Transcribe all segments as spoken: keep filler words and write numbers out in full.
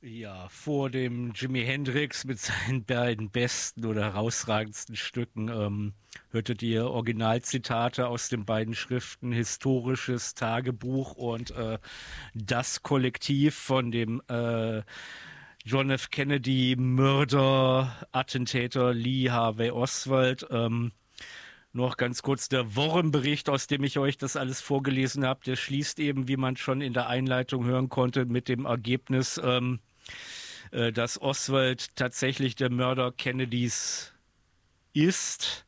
Ja, vor dem Jimi Hendrix mit seinen beiden besten oder herausragendsten Stücken ähm, hörtet ihr Originalzitate aus den beiden Schriften Historisches Tagebuch und äh, Das Kollektiv von dem äh, John F. Kennedy Mörder, Attentäter Lee Harvey Oswald. Ähm, noch ganz kurz der Wochenbericht, aus dem ich euch das alles vorgelesen habe, der schließt eben, wie man schon in der Einleitung hören konnte, mit dem Ergebnis, ähm, äh, dass Oswald tatsächlich der Mörder Kennedys ist,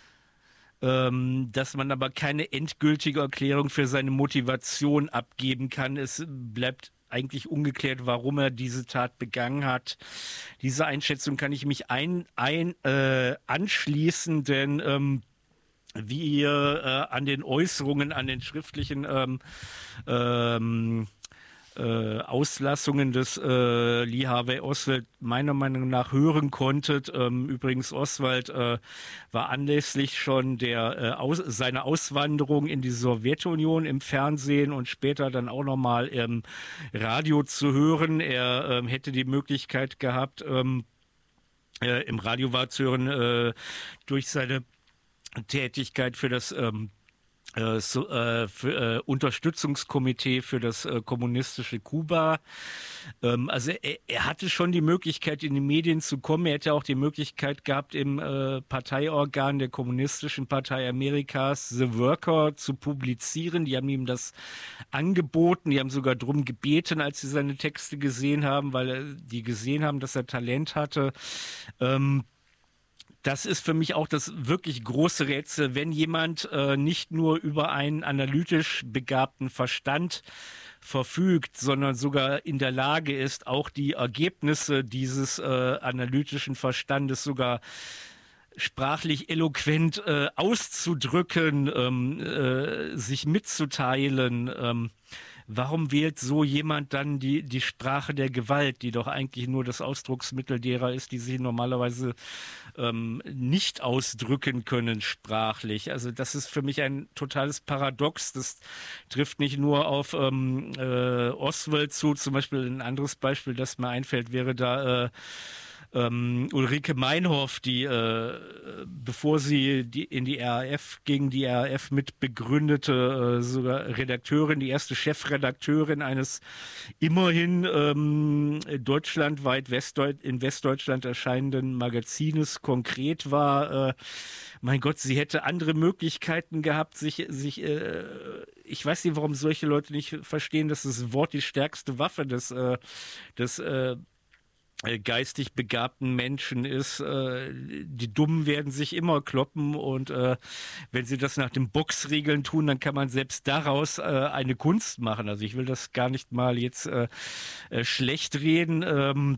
ähm, dass man aber keine endgültige Erklärung für seine Motivation abgeben kann. Es bleibt eigentlich ungeklärt, warum er diese Tat begangen hat. Diese Einschätzung kann ich mich ein, ein äh, anschließen, denn ähm, wie ihr äh, an den Äußerungen, an den schriftlichen ähm, ähm, äh, Auslassungen des äh, Lee Harvey Oswald meiner Meinung nach hören konntet. Ähm, übrigens, Oswald äh, war anlässlich schon der äh, aus, seiner Auswanderung in die Sowjetunion im Fernsehen und später dann auch nochmal im Radio zu hören. Er ähm, hätte die Möglichkeit gehabt, ähm, äh, im Radio wahrzuhören, äh, durch seine Tätigkeit für das ähm, äh, so, äh, für, äh, Unterstützungskomitee für das äh, kommunistische Kuba. Ähm, also er, er hatte schon die Möglichkeit, in die Medien zu kommen. Er hätte auch die Möglichkeit gehabt, im äh, Parteiorgan der Kommunistischen Partei Amerikas, The Worker, zu publizieren. Die haben ihm das angeboten. Die haben sogar drum gebeten, als sie seine Texte gesehen haben, weil äh, die gesehen haben, dass er Talent hatte. Ähm, Das ist für mich auch das wirklich große Rätsel, wenn jemand äh, nicht nur über einen analytisch begabten Verstand verfügt, sondern sogar in der Lage ist, auch die Ergebnisse dieses äh, analytischen Verstandes sogar sprachlich eloquent äh, auszudrücken, ähm, äh, sich mitzuteilen. Ähm, warum wählt so jemand dann die, die Sprache der Gewalt, die doch eigentlich nur das Ausdrucksmittel derer ist, die sich normalerweise ähm, nicht ausdrücken können sprachlich? Also das ist für mich ein totales Paradox. Das trifft nicht nur auf ähm, äh, Oswald zu. Zum Beispiel ein anderes Beispiel, das mir einfällt, wäre da äh, ähm, Ulrike Meinhoff, die, äh, bevor sie die, in die R A F, gegen die R A F mitbegründete, äh, sogar Redakteurin, die erste Chefredakteurin eines immerhin ähm, deutschlandweit Westdeut in Westdeutschland erscheinenden Magazines konkret war. Äh, mein Gott, sie hätte andere Möglichkeiten gehabt, sich, sich, äh, ich weiß nicht, warum solche Leute nicht verstehen, dass das Wort die stärkste Waffe des, äh, des äh, geistig begabten Menschen ist. Äh, die Dummen werden sich immer kloppen und äh, wenn sie das nach den Boxregeln tun, dann kann man selbst daraus äh, eine Kunst machen. Also ich will das gar nicht mal jetzt äh, äh, schlecht reden. Ähm,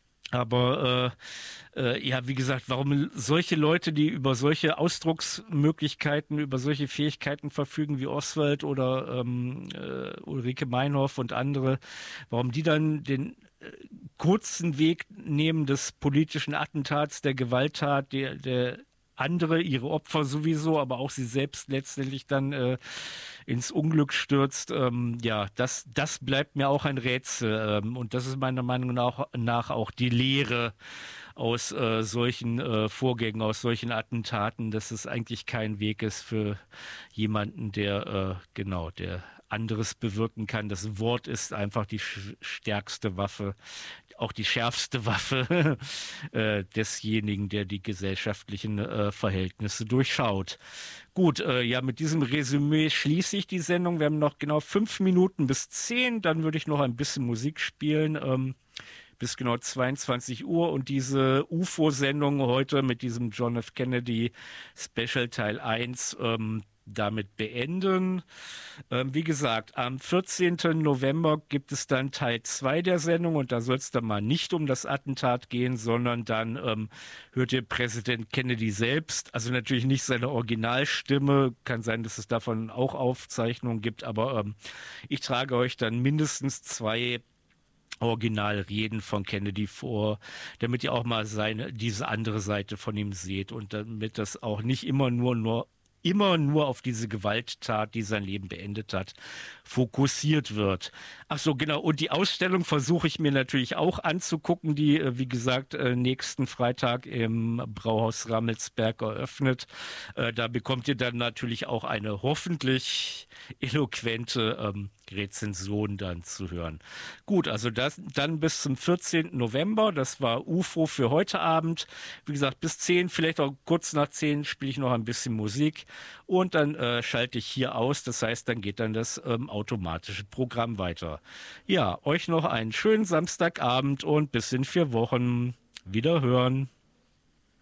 aber äh, äh, ja, wie gesagt, warum solche Leute, die über solche Ausdrucksmöglichkeiten, über solche Fähigkeiten verfügen wie Oswald oder ähm, äh, Ulrike Meinhoff und andere, warum die dann den äh, kurzen Weg nehmen des politischen Attentats, der Gewalttat, der, der andere, ihre Opfer sowieso, aber auch sie selbst letztendlich dann äh, ins Unglück stürzt. Ähm, ja, das, das bleibt mir auch ein Rätsel. Ähm, und das ist meiner Meinung nach, nach auch die Lehre aus äh, solchen äh, Vorgängen, aus solchen Attentaten, dass es eigentlich kein Weg ist für jemanden, der äh, genau, der anderes bewirken kann. Das Wort ist einfach die sch- stärkste Waffe, auch die schärfste Waffe äh, desjenigen, der die gesellschaftlichen äh, Verhältnisse durchschaut. Gut, äh, ja, mit diesem Resümee schließe ich die Sendung. Wir haben noch genau fünf Minuten bis zehn. Dann würde ich noch ein bisschen Musik spielen. Ähm, bis genau zweiundzwanzig Uhr und diese U F O-Sendung heute mit diesem John F. Kennedy Special Teil eins ähm, damit beenden. Ähm, wie gesagt, am vierzehnten November gibt es dann Teil zwei der Sendung und da soll es dann mal nicht um das Attentat gehen, sondern dann ähm, hört ihr Präsident Kennedy selbst, also natürlich nicht seine Originalstimme, kann sein, dass es davon auch Aufzeichnungen gibt, aber ähm, ich trage euch dann mindestens zwei Originalreden von Kennedy vor, damit ihr auch mal seine, diese andere Seite von ihm seht und damit das auch nicht immer nur, nur immer nur auf diese Gewalttat, die sein Leben beendet hat, fokussiert wird. Ach so, genau. Und die Ausstellung versuche ich mir natürlich auch anzugucken, die, äh, wie gesagt, äh, nächsten Freitag im Brauhaus Rammelsberg eröffnet. Äh, Da bekommt ihr dann natürlich auch eine hoffentlich eloquente ähm, Rezension dann zu hören. Gut, also das dann bis zum vierzehnten November. Das war U F O für heute Abend. Wie gesagt, bis zehn, vielleicht auch kurz nach zehn spiele ich noch ein bisschen Musik und dann äh, schalte ich hier aus. Das heißt, dann geht dann das ähm, automatische Programm weiter. Ja, euch noch einen schönen Samstagabend und bis in vier Wochen. Wiederhören.